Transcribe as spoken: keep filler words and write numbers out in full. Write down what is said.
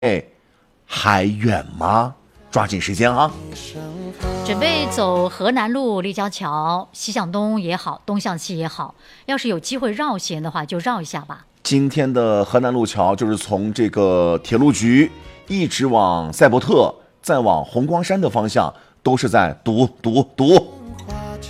哎，还远吗？抓紧时间啊！ 准备走河南路立交桥，西向东也好，东向西也好，要是有机会绕行的话，就绕一下吧。 今天的河南路桥就是从这个铁路局一直往赛博特，再往红光山的方向，都是在堵堵堵。